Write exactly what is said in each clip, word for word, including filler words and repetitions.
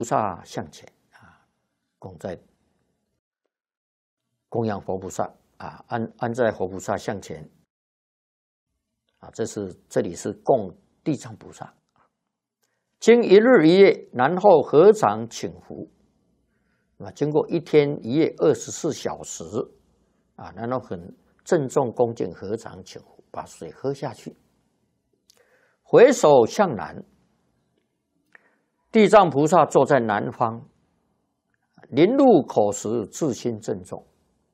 菩萨向前啊，供在供养佛菩萨啊，安安在佛菩萨向前啊，这是这里是供地藏菩萨。经一日一夜，然后合掌请福。啊，经过一天一夜二十四小时啊，然后很郑重恭敬合掌请福，把水喝下去。回首向南，地藏菩萨坐在南方，临入口时自心郑重。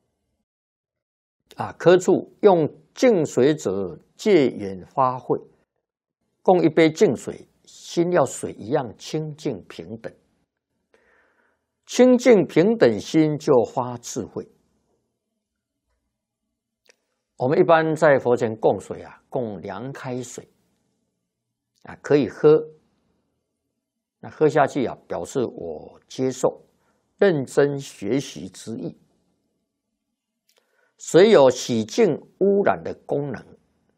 啊，科处用净水者借缘发会，供一杯净水，心要水一样清净平等，清净平等心就发智慧。我们一般在佛前供水啊，供凉开水啊，可以喝。那喝下去啊，表示我接受、认真学习之意。水有洗净污染的功能，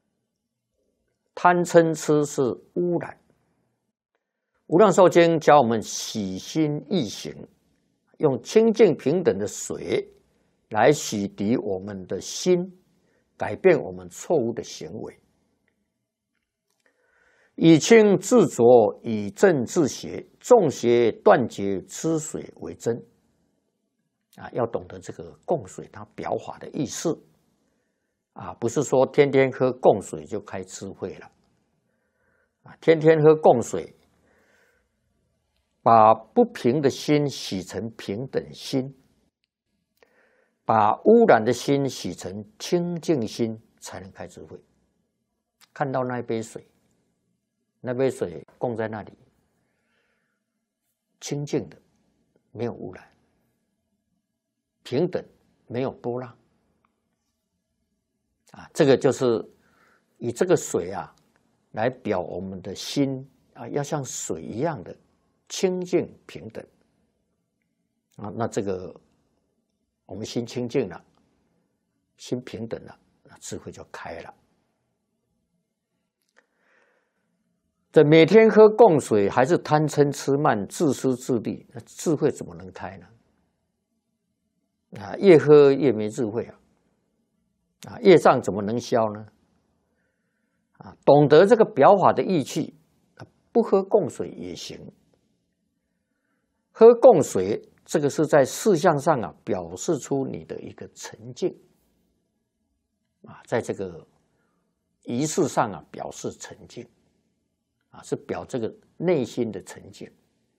贪嗔痴是污染。无量寿经教我们洗心易行，用清净平等的水来洗涤我们的心，改变我们错误的行为。以清自浊，以正自邪，众邪断绝之水为真。啊，要懂得这个供水它表法的意思啊，不是说天天喝供水就开智慧了啊，天天喝供水，把不平的心洗成平等心，把污染的心洗成清净心，才能开智慧。看到那杯水，那杯水供在那里，清净的，没有污染。平等，没有波浪啊，这个就是以这个水啊来表我们的心啊，要像水一样的清净平等啊。那这个我们心清净了，心平等了，那智慧就开了。这每天喝供水，还是贪嗔痴慢、自私自利，那智慧怎么能开呢？啊，越喝越没智慧啊！啊，业障怎么能消呢？啊，懂得这个表法的义气，不喝供水也行。喝供水，这个是在事项上啊，表示出你的一个沉静啊，在这个仪式上啊，表示沉静啊，是表这个内心的沉静。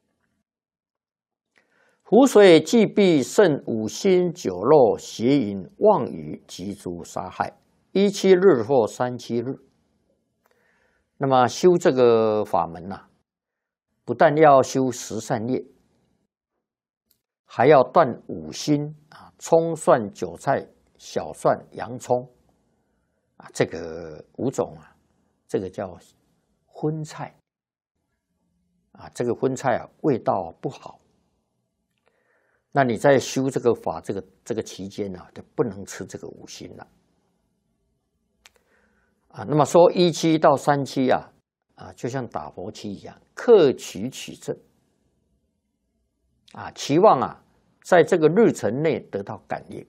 湖水既必胜五辛酒肉邪淫妄语及诸杀害，一七日或三七日。那么修这个法门呐、啊，不但要修十善业，还要断五辛啊，葱蒜韭菜小蒜洋葱啊，这个五种啊，这个叫荤菜啊，这个荤菜啊，味道不好。那你在修这个法，这个这个期间呢、啊，就不能吃这个五辛了啊。那么说一期到三期啊，啊，就像打佛七一样，克取取正啊，期望啊，在这个日程内得到感应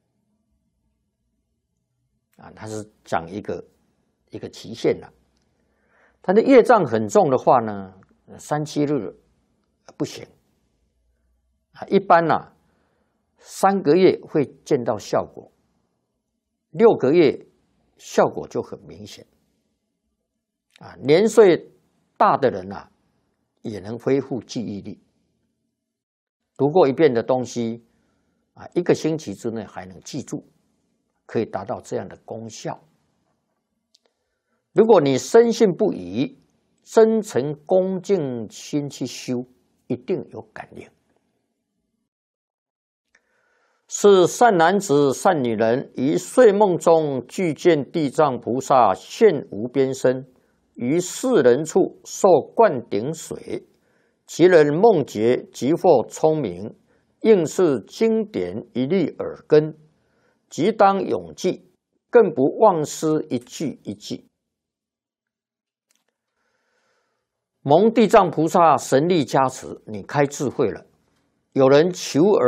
啊。它是讲一个一个期限了。它的业障很重的话呢，三七日不行。啊，一般呢、啊，三个月会见到效果，六个月效果就很明显。啊，年岁大的人啊，也能恢复记忆力，读过一遍的东西啊，一个星期之内还能记住，可以达到这样的功效。如果你深信不疑，真诚恭敬心去修，一定有感应。是善男子、善女人于睡梦中具见地藏菩萨现无边身，于世人处受灌顶水，其人梦觉即获聪明，应是经典一粒耳根，即当永记，更不忘失一句一句。 蒙地藏菩萨神力加持，你开智慧了。有人求而